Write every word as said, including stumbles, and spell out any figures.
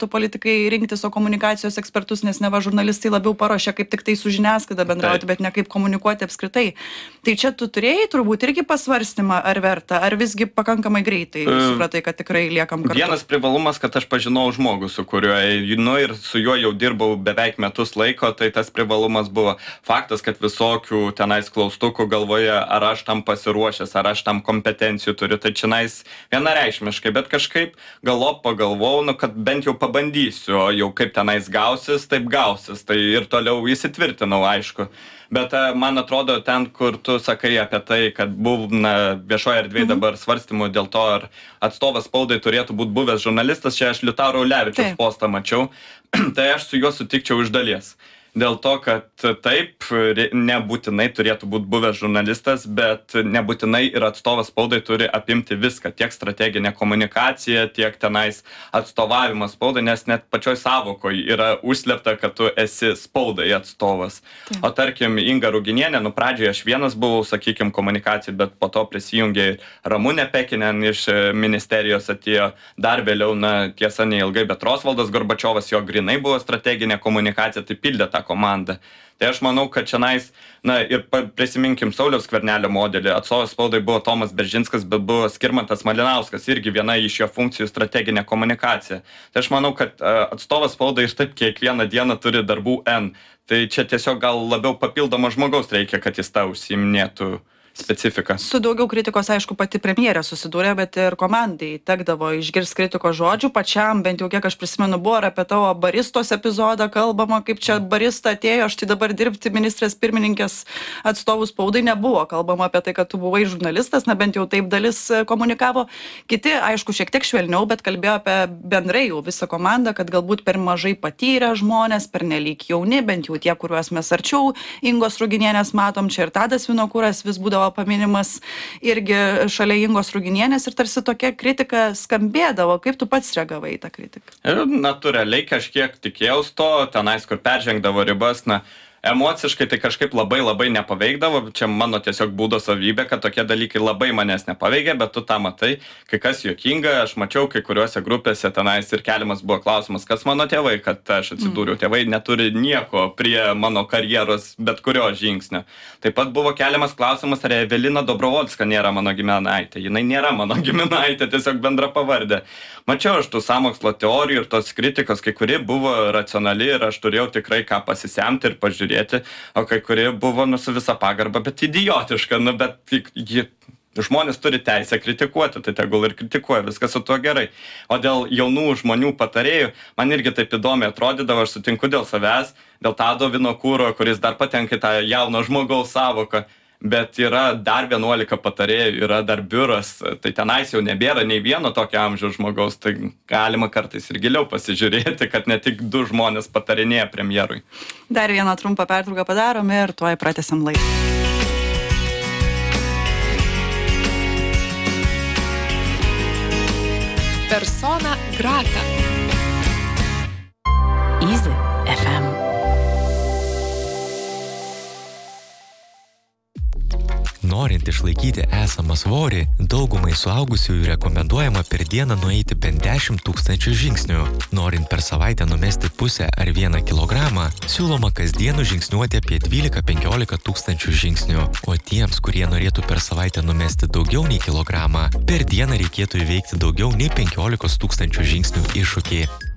turėtų politikai rinktis, o komunikacijos ekspertus, nes neva žurnalistai labiau paruošia kaip tik tai su žiniasklaida bendrauti, bet ne kaip komunikuoti apskritai. Tai čia tu turėjai turbūt irgi pasvarstymą, ar verta, ar visgi pakankamai greitai supratai, kad tikrai liekam kartu. Vienas privalumas, kad aš pažinau žmogų, su kuriuo einu ir su juo jau dirbau beveik metus laiko, tai tas privalumas buvo faktas, kad visokių tenais klaustukų galvoje, ar aš tam pasiruošęs, ar aš tam kompetencijų turiu, tai čionais vienareikšmiškai, bet kažkaip galop pagalvojau, nu, kad bent jau pabandysiu, o jau kaip tenais gausis, taip gausis, tai ir toliau įsitvirtinau, aišku. Bet man atrodo, ten, kur tu sakai apie tai, kad būna viešoje erdvėje mhm. dabar svarstymų dėl to, ar atstovas spaudai turėtų būti buvęs žurnalistas, čia aš Liutauro Ulevičiaus postą mačiau, tai aš su juo sutikčiau iš dalies. Dėl to, kad taip, nebūtinai turėtų būti buvęs žurnalistas, bet nebūtinai ir atstovas spaudai turi apimti viską, tiek strateginę komunikaciją, tiek tenais atstovavimas spaudai, nes net pačioj savokoje yra užslėpta, kad tu esi spaudai atstovas. Taip. O tarkim, Inga Ruginienė, nu pradžioje aš vienas buvau, sakykime, komunikacijai, bet po to prisijungė Ramunė Pekinen iš ministerijos atėjo, dar vėliau, na tiesa neilgai, bet Rosvaldas Gorbačiovas, jo grinai buvo strateginė komunikacija, tai pildė tą komandą. Tai aš manau, kad čianais, na ir prisiminkim Sauliaus Skvernelio modelį, atstovas spaudai buvo Tomas Beržinskas, bet buvo Skirmantas Malinauskas, irgi viena iš jo funkcijų strateginė komunikacija. Tai aš manau, kad atstovas spaudai ir taip kiekvieną dieną turi darbų N. Tai čia tiesiog gal labiau papildomo žmogaus reikia, kad jis tą užsiiminėtų specifika. Su daugiau kritikos, aišku, pati premjerė susidūrė, bet ir komandai tekdavo išgirsti kritikos žodžių. Pačiam, bent jau kiek aš prisimenu, buvo ir apie tavo baristos epizodą kalbama, kaip čia barista atėjo, aš tai dabar dirbti ministrės pirmininkės atstovų spaudai nebuvo. Kalbama apie tai, kad tu buvai žurnalistas, na bent jau taip dalis komunikavo. Kiti, aišku, šiek tiek švelniau, bet kalbėjo apie bendrai jau visą komandą, kad galbūt per mažai patyrę žmonės, per nelyg jauni, bent jau tie, kuriuos mes arčiau Ingos Ruginienės matom, čia ir Tadas Vinokuras vis būdavo paminimas irgi šalia Ingos Ruginienės ir tarsi tokia kritika skambėdavo. Kaip tu pats reagavai į tą kritiką? Ir natūraliai kažkiek tikėjaus to, tenais, kur peržengdavo ribas, na, emociškai tai kažkaip labai labai nepaveikdavo, čia mano tiesiog būdo savybė, kad tokie dalykai labai manęs nepaveikia, bet tu tą matai, kai kas juokinga, aš mačiau kai kuriuose grupėse tenais ir keliamas buvo klausimas, kas mano tėvai, kad aš atsidūriau, mm. tėvai neturi nieko prie mano karjeros, bet kurio žingsnio. Taip pat buvo keliamas klausimas, ar Evelina Dobrovolska nėra mano giminaitė, jinai nėra mano giminaitė, tiesiog bendra pavardė. Mačiau aš tų sąmokslo teorijų ir tos kritikos, kai kuri buvo racionali ir aš turėjau tikrai ką pasisemti ir pažiūrėti, o kai kurie buvo nu su visa pagarba, bet idiotiška, nu bet ji, žmonės turi teisę kritikuoti, tai tegul ir kritikuoja, viskas su tuo gerai. O dėl jaunų žmonių patarėjų, man irgi taip įdomiai atrodydavo, aš sutinku dėl savęs, dėl Tado Vinokūro, kuris dar patenka į tą jauno žmogaus savoką. Bet yra dar vienuolika patarėjų, yra dar biuras, tai tenais jau nebėra nei vieno tokio amžiaus žmogaus, tai galima kartais ir giliau pasižiūrėti, kad ne tik du žmonės patarinėja premjerui. Dar vieną trumpą pertrauką padarom ir tuoj pratęsim laidą. Persona grata. Easy F M. Norint išlaikyti esamą svorį, daugumai suaugusiųjų rekomenduojama per dieną nueiti bent dešimt tūkstančių žingsnių. Norint per savaitę numesti pusę ar vieną kilogramą, siūloma kasdien žingsniuoti apie dvylika penkiolika tūkstančių žingsnių. O tiems, kurie norėtų per savaitę numesti daugiau nei kilogramą, per dieną reikėtų įveikti daugiau nei penkiolikos tūkstančių žingsnių iššūkį.